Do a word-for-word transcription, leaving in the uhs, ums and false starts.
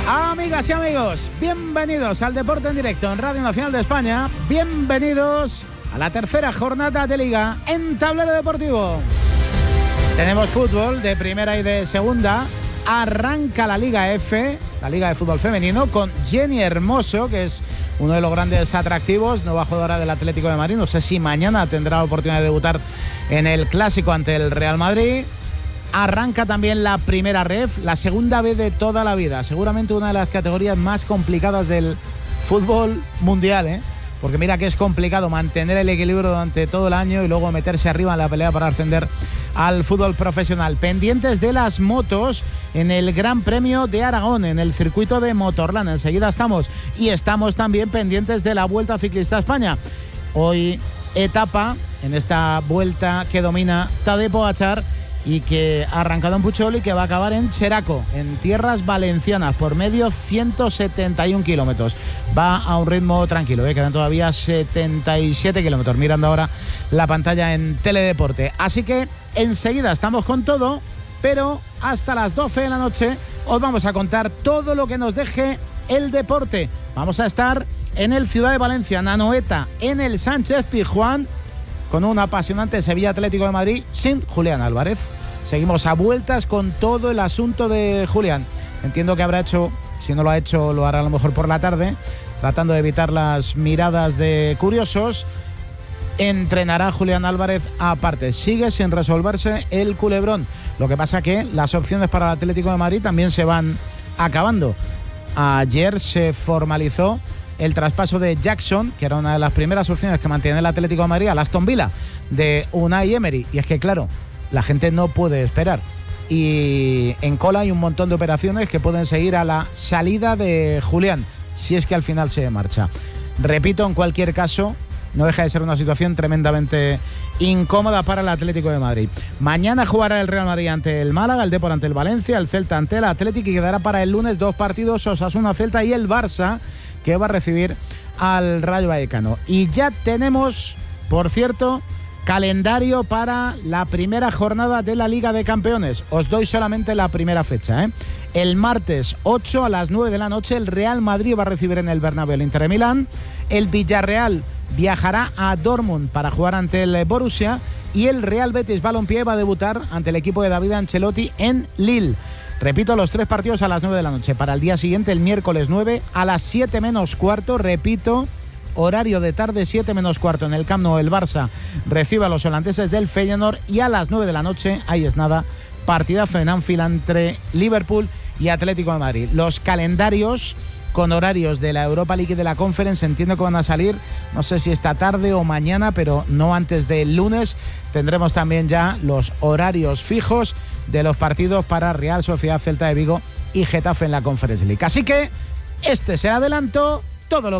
Amigas y amigos, bienvenidos al Deporte en Directo en Radio Nacional de España. Bienvenidos a la tercera jornada de Liga en Tablero Deportivo. Tenemos fútbol de primera y de segunda. Arranca la Liga F, la Liga de Fútbol Femenino, con Jenny Hermoso, que es uno de los grandes atractivos, nueva jugadora del Atlético de Madrid. No sé si mañana tendrá la oportunidad de debutar en el Clásico ante el Real Madrid. Arranca también la primera ref, la segunda vez de toda la vida. Seguramente una de las categorías más complicadas del fútbol mundial, ¿eh? Porque mira que es complicado mantener el equilibrio durante todo el año y luego meterse arriba en la pelea para ascender al fútbol profesional. Pendientes de las motos en el Gran Premio de Aragón, en el circuito de Motorland. Enseguida estamos. Y estamos también pendientes de la Vuelta Ciclista a España. Hoy etapa en esta vuelta que domina Tadej Pogačar y que ha arrancado en Puchol y que va a acabar en Cheraco, en tierras valencianas, por medio ciento setenta y un kilómetros. Va a un ritmo tranquilo, ¿eh? Quedan todavía setenta y siete kilómetros, mirando ahora la pantalla en Teledeporte. Así que enseguida estamos con todo, pero hasta las doce de la noche os vamos a contar todo lo que nos deje el deporte. Vamos a estar en el Ciudad de Valencia, en Anoeta, en el Sánchez Pizjuán, con un apasionante Sevilla Atlético de Madrid sin Julián Álvarez. Seguimos a vueltas con todo el asunto de Julián. Entiendo que habrá hecho, si no lo ha hecho, lo hará a lo mejor por la tarde, tratando de evitar las miradas de curiosos. Entrenará Julián Álvarez aparte. Sigue sin resolverse el culebrón. Lo que pasa que las opciones para el Atlético de Madrid también se van acabando. Ayer se formalizó el traspaso de Jackson, que era una de las primeras opciones que mantiene el Atlético de Madrid, al Aston Villa de Unai Emery. Y es que, claro, la gente no puede esperar. Y en cola hay un montón de operaciones que pueden seguir a la salida de Julián, si es que al final se marcha. Repito, en cualquier caso, no deja de ser una situación tremendamente incómoda para el Atlético de Madrid. Mañana jugará el Real Madrid ante el Málaga, el Depor ante el Valencia, el Celta ante el Atlético, y quedará para el lunes dos partidos: Osasuna-Celta y el Barça, que va a recibir al Rayo Vallecano. Y ya tenemos, por cierto, calendario para la primera jornada de la Liga de Campeones. Os doy solamente la primera fecha, ¿eh? El martes ocho a las nueve de la noche el Real Madrid va a recibir en el Bernabéu el Inter de Milán. El Villarreal viajará a Dortmund para jugar ante el Borussia, y el Real Betis Balompié va a debutar ante el equipo de David Ancelotti en Lille. Repito, los tres partidos a las nueve de la noche. Para el día siguiente, el miércoles nueve, a las siete menos cuarto, repito, horario de tarde, siete menos cuarto, en el Camp Nou, el Barça recibe a los holandeses del Feyenoord, y a las nueve de la noche, ahí es nada, partidazo en Anfield entre Liverpool y Atlético de Madrid. Los calendarios con horarios de la Europa League y de la Conference entiendo que van a salir, no sé si esta tarde o mañana, pero no antes del lunes. Tendremos también ya los horarios fijos de los partidos para Real Sociedad, Celta de Vigo y Getafe en la Conference League. Así que este es el adelanto, todo lo